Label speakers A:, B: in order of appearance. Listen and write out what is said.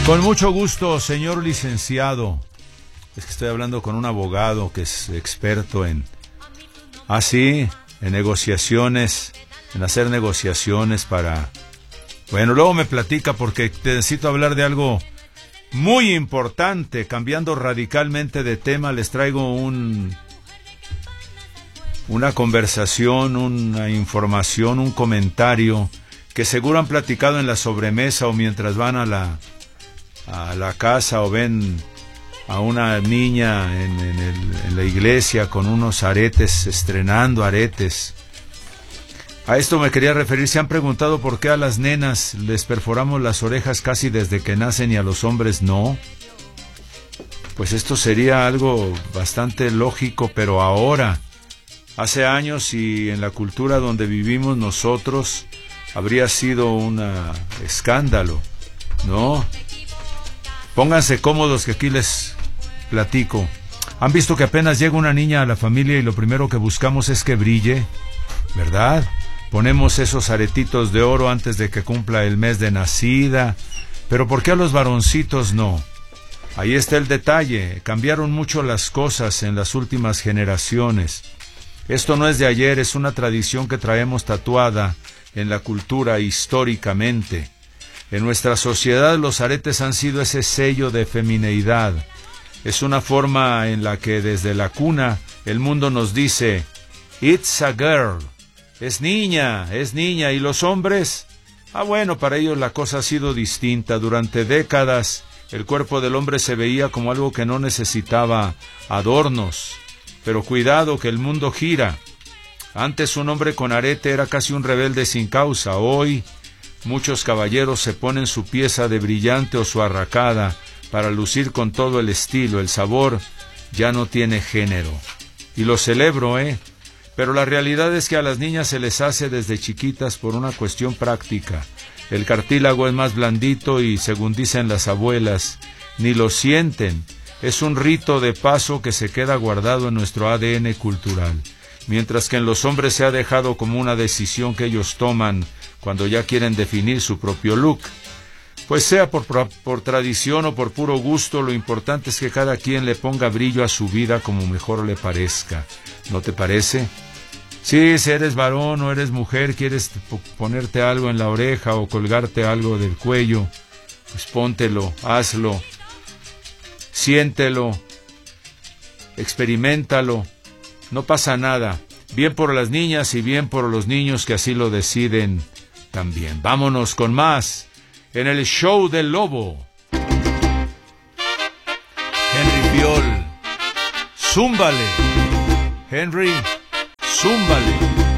A: Con mucho gusto, señor licenciado. Es que estoy hablando con un abogado que es experto en negociaciones, en hacer negociaciones para... Bueno, luego me platica porque necesito hablar de algo muy importante. Cambiando radicalmente de tema, les traigo una conversación, una información, un comentario que seguro han platicado en la sobremesa o mientras van a la casa o ven a una niña en la iglesia con unos aretes, estrenando aretes. A esto me quería referir. ¿Se han preguntado por qué a las nenas les perforamos las orejas casi desde que nacen y a los hombres no? Pues esto sería algo bastante lógico, pero ahora, hace años y en la cultura donde vivimos nosotros, habría sido un escándalo, ¿no? Pónganse cómodos que aquí les platico. ¿Han visto que apenas llega una niña a la familia y lo primero que buscamos es que brille? ¿Verdad? Ponemos esos aretitos de oro antes de que cumpla el mes de nacida. Pero ¿por qué a los varoncitos no? Ahí está el detalle. Cambiaron mucho las cosas en las últimas generaciones. Esto no es de ayer, es una tradición que traemos tatuada en la cultura históricamente. En nuestra sociedad los aretes han sido ese sello de femineidad. Es una forma en la que desde la cuna el mundo nos dice, "It's a girl". Es niña, y los hombres, bueno, para ellos la cosa ha sido distinta. Durante décadas el cuerpo del hombre se veía como algo que no necesitaba adornos. Pero cuidado que el mundo gira. Antes un hombre con arete era casi un rebelde sin causa. Hoy muchos caballeros se ponen su pieza de brillante o su arracada para lucir con todo el estilo. El sabor ya no tiene género. Y lo celebro, Pero la realidad es que a las niñas se les hace desde chiquitas por una cuestión práctica. El cartílago es más blandito y, según dicen las abuelas, ni lo sienten. Es un rito de paso que se queda guardado en nuestro ADN cultural. Mientras que en los hombres se ha dejado como una decisión que ellos toman cuando ya quieren definir su propio look. Pues sea por tradición o por puro gusto, lo importante es que cada quien le ponga brillo a su vida como mejor le parezca. ¿No te parece? Sí, si eres varón o eres mujer, quieres ponerte algo en la oreja o colgarte algo del cuello, pues póntelo, hazlo, siéntelo, experiméntalo, no pasa nada. Bien por las niñas y bien por los niños que así lo deciden también. Vámonos con más en el show del lobo. Henry Viol, zúmbale, Henry, zúmbale.